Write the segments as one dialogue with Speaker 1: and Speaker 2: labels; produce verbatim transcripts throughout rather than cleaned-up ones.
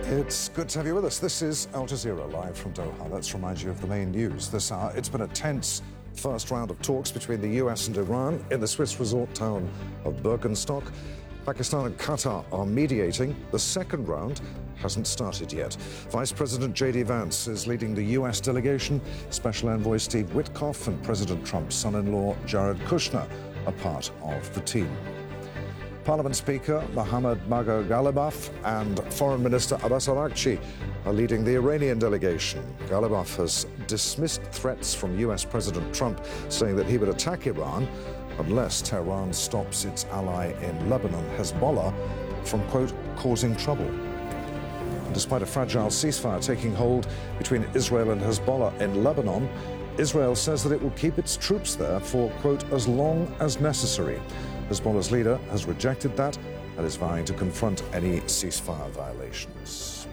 Speaker 1: It's good to have you with us. This is Al Jazeera live from Doha. Let's remind you of the main news this hour. It's been a tense first round of talks between the U S and Iran in the Swiss resort town of Birkenstock. Pakistan and Qatar are mediating. The second round hasn't started yet. Vice President J D Vance is leading the U S delegation. Special Envoy Steve Witkoff and President Trump's son-in-law Jared Kushner are part of the team. Parliament Speaker Mohammad Bagher Ghalibaf and Foreign Minister Abbas Araghchi are leading the Iranian delegation. Ghalibaf has dismissed threats from U S President Trump, saying that he would attack Iran unless Tehran stops its ally in Lebanon, Hezbollah, from, quote, causing trouble. Despite a fragile ceasefire taking hold between Israel and Hezbollah in Lebanon, Israel says that it will keep its troops there for, quote, as long as necessary. Hezbollah's leader has rejected that and is vowing to confront any ceasefire violations.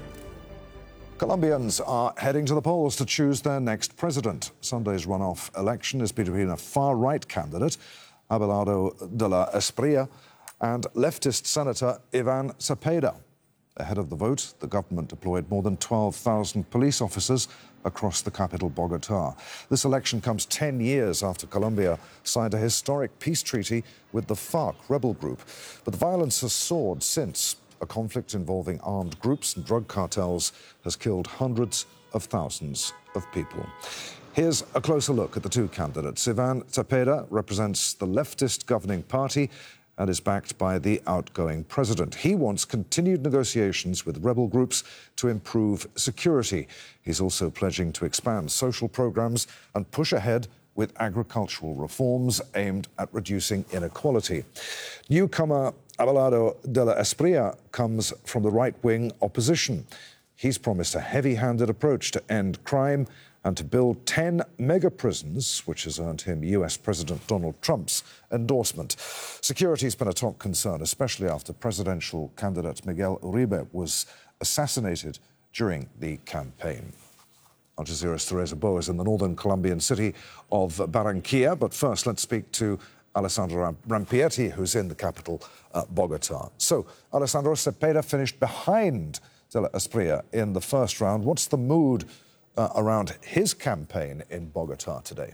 Speaker 1: Colombians are heading to the polls to choose their next president. Sunday's runoff election is between a far-right candidate, Abelardo de la Espriella, and leftist Senator Ivan Cepeda. Ahead of the vote, the government deployed more than twelve thousand police officers across the capital, Bogotá. This election comes ten years after Colombia signed a historic peace treaty with the FARC rebel group. But the violence has soared since. A conflict involving armed groups and drug cartels has killed hundreds of thousands of people. Here's a closer look at the two candidates. Ivan Cepeda represents the leftist governing party and is backed by the outgoing president. He wants continued negotiations with rebel groups to improve security. He's also pledging to expand social programs and push ahead with agricultural reforms aimed at reducing inequality. Newcomer Abelardo de la Espriella comes from the right-wing opposition. He's promised a heavy-handed approach to end crime and to build ten mega-prisons, which has earned him U S President Donald Trump's endorsement. Security's been a top concern, especially after presidential candidate Miguel Uribe was assassinated during the campaign. Al Jazeera's Teresa Boas in the northern Colombian city of Barranquilla. But first, let's speak to Alessandro Rampietti, who's in the capital, uh, Bogotá. So, Alessandro, Cepeda finished behind de la Espriella in the first round. What's the mood Uh, around his campaign in Bogotá today?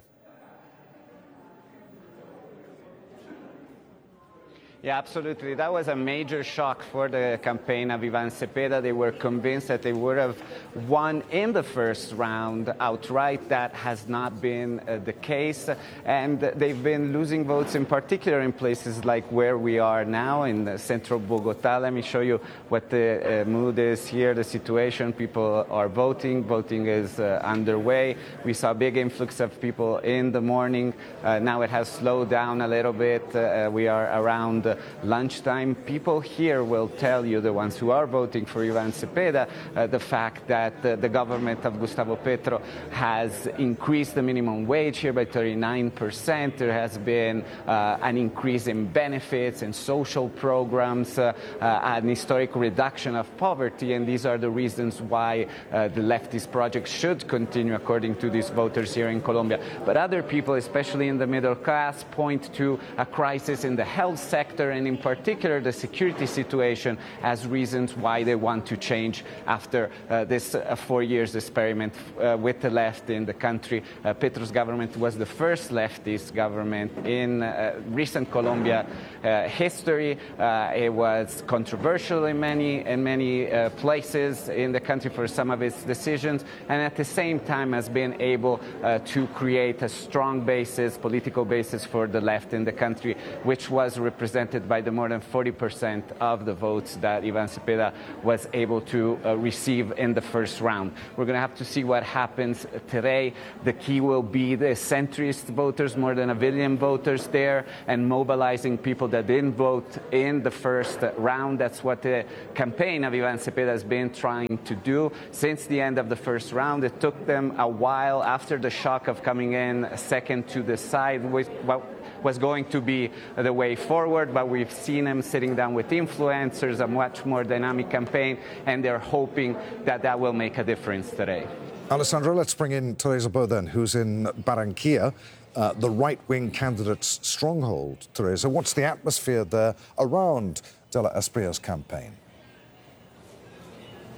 Speaker 2: Yeah, absolutely. That was a major shock for the campaign of Ivan Cepeda. They were convinced that they would have won in the first round outright. That has not been uh, the case. And they've been losing votes, in particular in places like where we are now in the central Bogotá. Let me show you what the uh, mood is here, the situation. People are voting. Voting is uh, underway. We saw a big influx of people in the morning. Uh, now it has slowed down a little bit. Uh, we are around uh, lunchtime. People here will tell you, the ones who are voting for Ivan Cepeda, uh, the fact that uh, the government of Gustavo Petro has increased the minimum wage here by thirty-nine percent. There has been uh, an increase in benefits and social programs, uh, uh, an historic reduction of poverty, and these are the reasons why uh, the leftist project should continue, according to these voters here in Colombia. But other people, especially in the middle class, point to a crisis in the health sector, and in particular the security situation, as reasons why they want to change after uh, this uh, four years experiment uh, with the left in the country. Uh, Petro's government was the first leftist government in uh, recent Colombia uh, history. Uh, it was controversial in many, in many uh, places in the country for some of its decisions, and at the same time has been able uh, to create a strong basis, political basis for the left in the country, which was represented by the more than forty percent of the votes that Ivan Cepeda was able to uh, receive in the first round. We're going to have to see what happens today. The key will be the centrist voters, more than a billion voters there, and mobilizing people that didn't vote in the first round. That's what the campaign of Ivan Cepeda has been trying to do since the end of the first round. It took them a while after the shock of coming in second to decide what was going to be the way forward, but we've seen him sitting down with influencers, a much more dynamic campaign, and they're hoping that that will make a difference today.
Speaker 1: Alessandro, let's bring in Teresa Bo then, who's in Barranquilla, uh, the right-wing candidate's stronghold. Teresa, what's the atmosphere there around de la Espriella's campaign?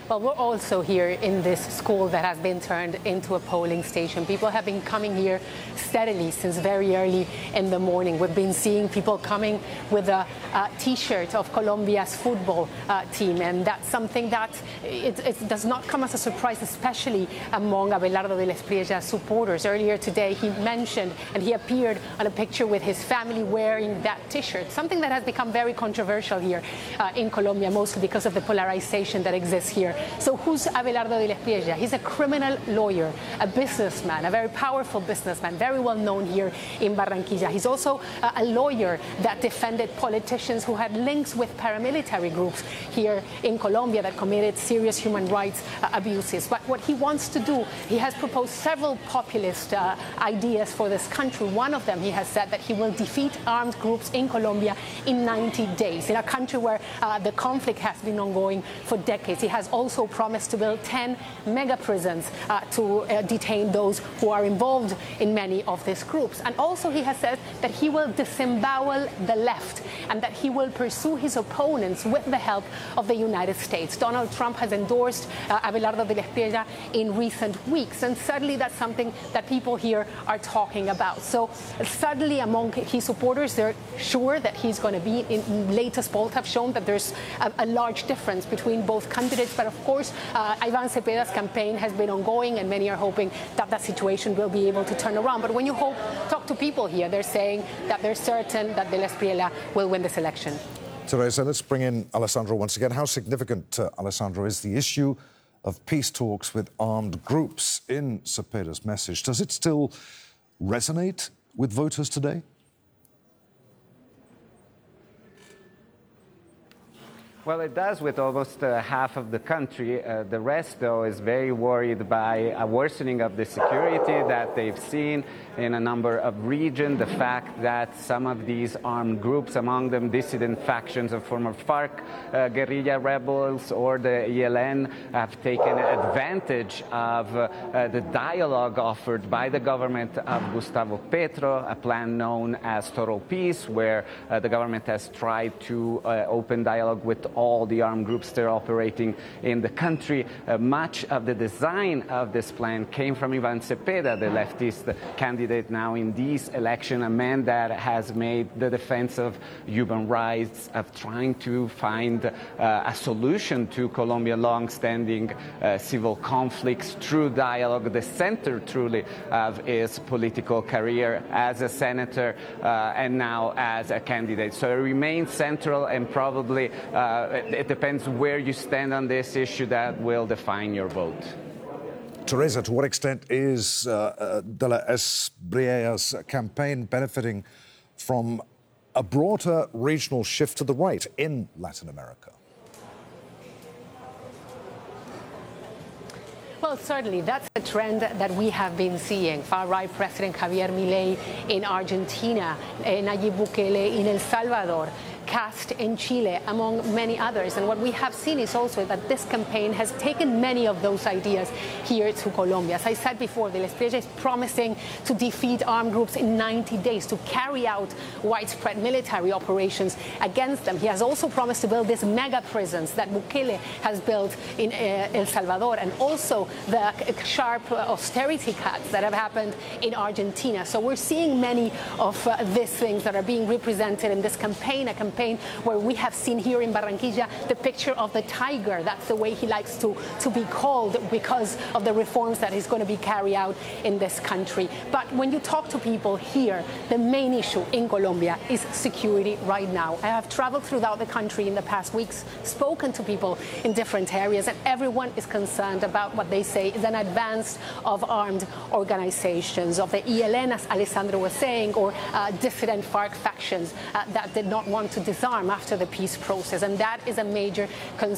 Speaker 3: Well, we're also here in this school that has been turned into a polling station. People have been coming here steadily since very early in the morning. We've been seeing people coming with a uh, T-shirt of Colombia's football uh, team, and that's something that it, it does not come as a surprise, especially among Abelardo del Espriella supporters. Earlier today, he mentioned and he appeared on a picture with his family wearing that T-shirt, something that has become very controversial here uh, in Colombia, mostly because of the polarization that exists here. So who's Abelardo del Espriella? He's a criminal lawyer, a businessman, a very powerful businessman, very well known here in Barranquilla. He's also uh, a lawyer that defended politicians who had links with paramilitary groups here in Colombia that committed serious human rights uh, abuses. But what he wants to do, he has proposed several populist uh, ideas for this country. One of them, he has said that he will defeat armed groups in Colombia in ninety days, in a country where uh, the conflict has been ongoing for decades. He has also also promised to build ten mega prisons uh, to uh, detain those who are involved in many of these groups. And also he has said that he will disembowel the left and that he will pursue his opponents with the help of the United States. Donald Trump has endorsed uh, Abelardo del Espriella in recent weeks, and suddenly that's something that people here are talking about. So suddenly among his supporters, they're sure that he's going to be, in latest polls have shown that there's a, a large difference between both candidates, but of course, uh, Iván Cepeda's campaign has been ongoing, and many are hoping that that situation will be able to turn around. But when you hope, talk to people here, they're saying that they're certain that del Espriella will win this election.
Speaker 1: Teresa, let's bring in Alessandro once again. How significant, uh, Alessandro, is the issue of peace talks with armed groups in Cepeda's message? Does it still resonate with voters today?
Speaker 2: Well, it does with almost uh, half of the country. Uh, the rest, though, is very worried by a worsening of the security that they've seen in a number of regions. The fact that some of these armed groups, among them dissident factions of former FARC uh, guerrilla rebels or the E L N, have taken advantage of uh, uh, the dialogue offered by the government of Gustavo Petro, a plan known as Total Peace, where uh, the government has tried to uh, open dialogue with all the armed groups that are operating in the country. Uh, much of the design of this plan came from Iván Cepeda, the leftist candidate now in this election, a man that has made the defense of human rights, of trying to find uh, a solution to Colombia's long-standing uh, civil conflicts through dialogue, the center truly of his political career as a senator uh, and now as a candidate. So it remains central, and probably uh, it depends where you stand on this issue that will define your vote.
Speaker 1: Teresa, to what extent is uh, uh, de la Espriella's campaign benefiting from a broader regional shift to the right in Latin America?
Speaker 3: Well, certainly, that's a trend that we have been seeing. Far-right President Javier Milei in Argentina, Nayib Bukele in El Salvador, Cast in Chile, among many others. And what we have seen is also that this campaign has taken many of those ideas here to Colombia. As I said before, del Espriella is promising to defeat armed groups in ninety days, to carry out widespread military operations against them. He has also promised to build these mega prisons that Bukele has built in uh, El Salvador, and also the sharp austerity cuts that have happened in Argentina. So we're seeing many of uh, these things that are being represented in this campaign, a campaign where we have seen here in Barranquilla the picture of the tiger. That's the way he likes to, to be called because of the reforms that is going to be carried out in this country. But when you talk to people here, the main issue in Colombia is security right now. I have traveled throughout the country in the past weeks, spoken to people in different areas, and everyone is concerned about what they say is an advance of armed organizations, of the E L N, as Alessandro was saying, or uh, dissident FARC factions uh, that did not want to disarm after the peace process, and that is a major concern.